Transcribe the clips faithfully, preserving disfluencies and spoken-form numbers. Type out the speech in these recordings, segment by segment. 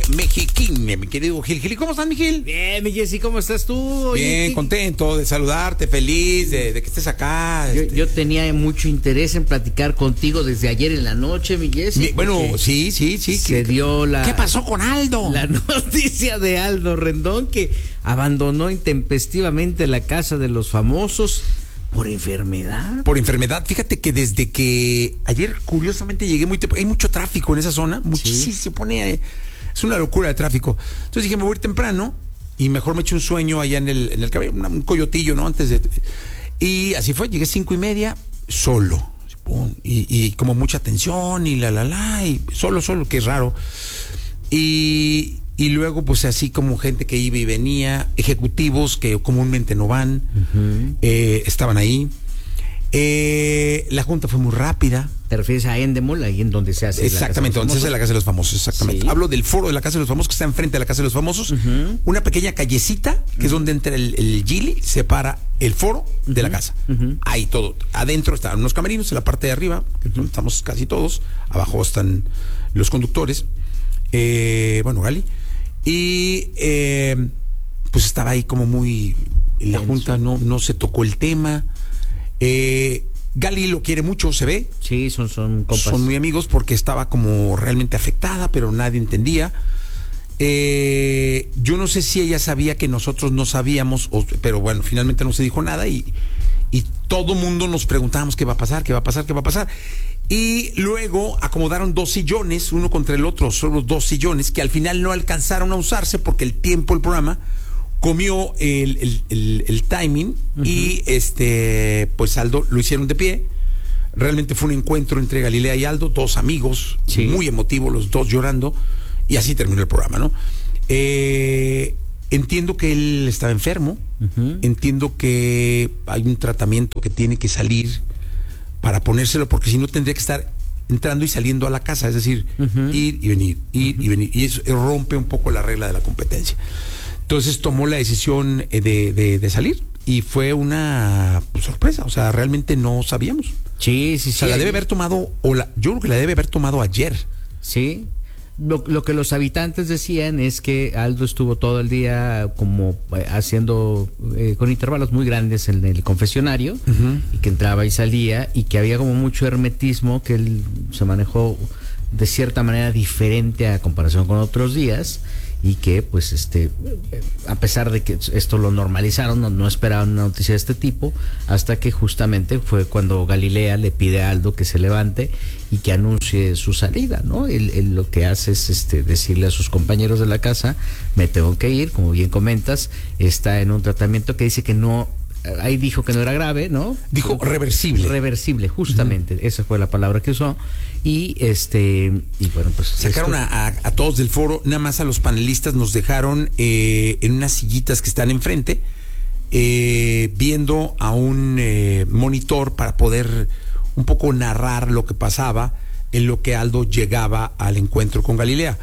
Mexiquín, mi querido Gil. Gil, ¿cómo estás, mi Gil? Bien, mi Jessy, ¿cómo estás tú? Oye, Bien, ¿qué? contento de saludarte, feliz de, de que estés acá. Yo, este. yo tenía mucho interés en platicar contigo desde ayer en la noche, mi Jessy. Mi- bueno, sí, sí, sí. Se ¿Qué, dio la... ¿Qué pasó con Aldo? La noticia de Aldo Rendón, que abandonó intempestivamente la casa de los famosos por enfermedad. Por enfermedad. Fíjate que desde que ayer, curiosamente, llegué muy temprano. Hay mucho tráfico en esa zona. Muchísimo. Se pone. eh, es una locura de tráfico. Entonces dije, me voy a ir temprano y mejor me echo un sueño allá en el, en el cabello, un coyotillo, ¿no? Antes de. Y así fue. Llegué cinco y media, solo. Pum, Y, y como mucha tensión y la, la, la. Y solo, solo, que es raro. Y. Y luego, pues así como gente que iba y venía, ejecutivos que comúnmente no van, uh-huh. eh, estaban ahí. Eh, la junta fue muy rápida. ¿Te refieres a Endemol, ahí en donde se hace? Exactamente, donde se hace la Casa de los Famosos, exactamente. Sí. Hablo del foro de la Casa de los Famosos que está enfrente de la Casa de los Famosos. Uh-huh. Una pequeña callecita, que uh-huh. es donde entra el, el Gili, separa el foro uh-huh. de la casa. Uh-huh. Ahí todo. Adentro están unos camerinos, en la parte de arriba, que uh-huh. estamos casi todos. Abajo están los conductores. Eh, bueno, Gali. Y eh, pues estaba ahí como muy... En la junta no, no se tocó el tema. Eh, Gali lo quiere mucho, se ve. Sí, son, son compas. Son muy amigos porque estaba como realmente afectada, pero nadie entendía. Eh, yo no sé si ella sabía que nosotros no sabíamos, o, pero bueno, finalmente no se dijo nada y, y todo mundo nos preguntábamos qué va a pasar, qué va a pasar, qué va a pasar. Y luego acomodaron dos sillones, uno contra el otro, solo dos sillones, que al final no alcanzaron a usarse porque el tiempo, el programa, comió el, el, el, el timing uh-huh. y este, pues Aldo lo hicieron de pie. Realmente fue un encuentro entre Galilea y Aldo, dos amigos, sí. muy emotivos, los dos llorando, y así terminó el programa, ¿no? Eh, entiendo que él estaba enfermo, uh-huh. entiendo que hay un tratamiento que tiene que salir para ponérselo, porque si no tendría que estar entrando y saliendo a la casa, es decir, uh-huh. ir y venir, ir uh-huh. y venir, y eso rompe un poco la regla de la competencia. Entonces tomó la decisión de, de, de salir y fue una pues, sorpresa, o sea, realmente no sabíamos. Sí, sí, sí. O sea, la debe haber tomado, o la, yo creo que la debe haber tomado ayer. Sí. Lo, lo que los habitantes decían es que Aldo estuvo todo el día como eh, haciendo eh, con intervalos muy grandes en el confesionario uh-huh. y que entraba y salía y que había como mucho hermetismo, que él se manejó de cierta manera diferente a comparación con otros días y que pues este a pesar de que esto lo normalizaron, no, no esperaban una noticia de este tipo hasta que justamente fue cuando Galilea le pide a Aldo que se levante y que anuncie su salida, ¿no? Él, él lo que hace es este decirle a sus compañeros de la casa, me tengo que ir, como bien comentas, está en un tratamiento que dice que no, ahí dijo que no era grave, ¿no? Dijo reversible. Reversible, justamente, uh-huh. esa fue la palabra que usó. Y este, y bueno, pues. Sacaron esto... a, a, a todos del foro, nada más a los panelistas nos dejaron eh, en unas sillitas que están enfrente, eh, viendo a un eh, monitor para poder un poco narrar lo que pasaba en lo que Aldo llegaba al encuentro con Galilea.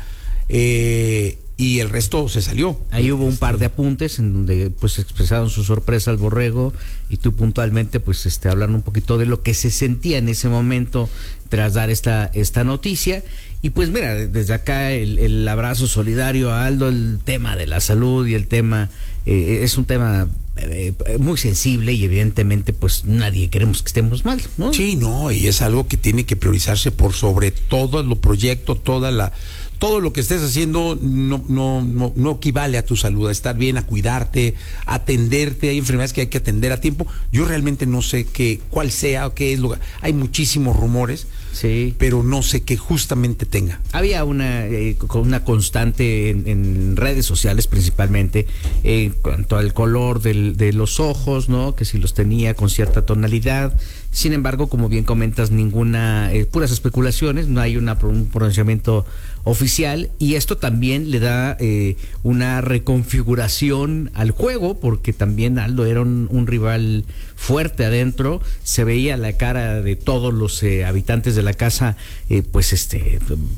Eh, y el resto se salió. Ahí hubo un par de apuntes en donde pues expresaron su sorpresa al Borrego y tú puntualmente pues este hablaron un poquito de lo que se sentía en ese momento tras dar esta, esta noticia. Y pues mira, desde acá el, el abrazo solidario a Aldo, el tema de la salud y el tema, eh, es un tema eh, muy sensible y evidentemente pues nadie queremos que estemos mal, ¿no? Sí, no, y es algo que tiene que priorizarse por sobre todo los proyectos, toda la... Todo lo que estés haciendo no, no, no, no equivale a tu salud, a estar bien, a cuidarte, a atenderte. Hay enfermedades que hay que atender a tiempo. Yo realmente no sé qué, cuál sea o qué es lo. Hay muchísimos rumores, sí, pero no sé qué justamente tenga. Había una, eh, una constante en, en redes sociales principalmente en cuanto al color del, de los ojos, ¿no? Que si los tenía con cierta tonalidad. Sin embargo, como bien comentas, ninguna, eh, puras especulaciones, no hay una, un pronunciamiento oficial, y esto también le da eh, una reconfiguración al juego, porque también Aldo era un, un rival fuerte adentro, se veía la cara de todos los eh, habitantes de la casa, eh, pues este...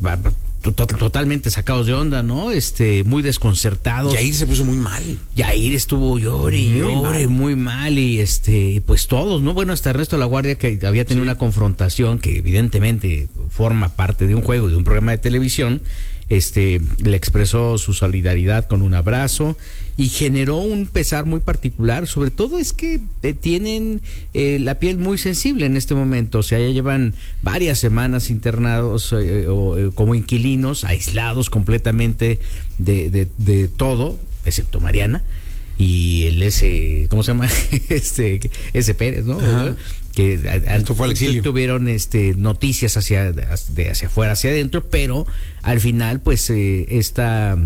totalmente sacados de onda, ¿no? Este, muy desconcertados. Yair se puso muy mal. Yair estuvo llore y llore, muy mal, y este, pues todos, ¿no? Bueno, hasta Ernesto La Guardia, que había tenido sí. una confrontación que evidentemente forma parte de un juego, de un programa de televisión, este, le expresó su solidaridad con un abrazo y generó un pesar muy particular. Sobre todo es que eh, tienen eh, la piel muy sensible en este momento, o sea, ya llevan varias semanas internados eh, o, eh, como inquilinos, aislados completamente de, de, de todo, excepto Mariana y el S, ¿cómo se llama? este S Pérez, ¿no? Ajá. Que Esto fue al exilio. Tuvieron este noticias hacia de hacia afuera hacia adentro, pero al final pues eh, esta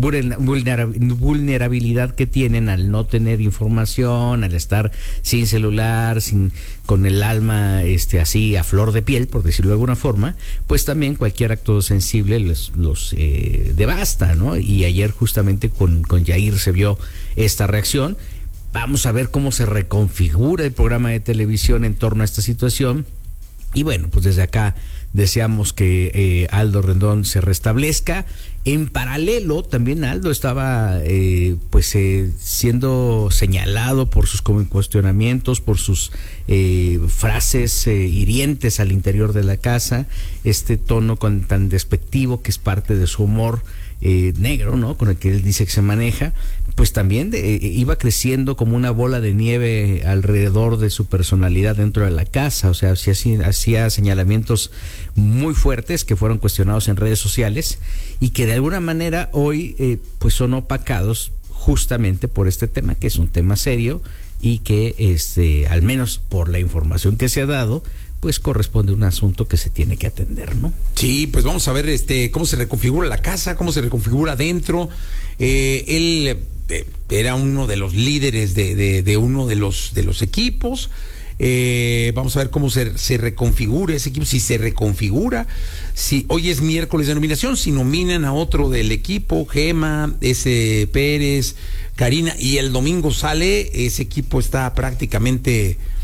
vulnerabilidad que tienen al no tener información, al estar sin celular, sin con el alma este así a flor de piel, por decirlo de alguna forma, pues también cualquier acto sensible los, los eh, devasta, ¿no? Y ayer justamente con, con Yair se vio esta reacción. Vamos a ver cómo se reconfigura el programa de televisión en torno a esta situación. Y bueno, pues desde acá deseamos que eh, Aldo Rendón se restablezca. En paralelo, también Aldo estaba eh, pues eh, siendo señalado por sus cuestionamientos, por sus eh, frases eh, hirientes al interior de la casa, este tono con, tan despectivo que es parte de su humor eh, negro, ¿no? Con el que él dice que se maneja. Pues también de, eh, iba creciendo como una bola de nieve alrededor de su personalidad dentro de la casa, o sea, hacía, hacía señalamientos muy fuertes que fueron cuestionados en redes sociales y que de alguna manera hoy eh, pues son opacados justamente por este tema, que es un tema serio y que este, al menos por la información que se ha dado, pues corresponde a un asunto que se tiene que atender, ¿no? Sí, pues vamos a ver este cómo se reconfigura la casa, cómo se reconfigura dentro. Eh, él eh, era uno de los líderes de, de, de uno de los de los equipos. Eh, vamos a ver cómo se, se reconfigura ese equipo, si se reconfigura, si hoy es miércoles de nominación, si nominan a otro del equipo, Gema, S. Pérez, Karina, y el domingo sale, ese equipo está prácticamente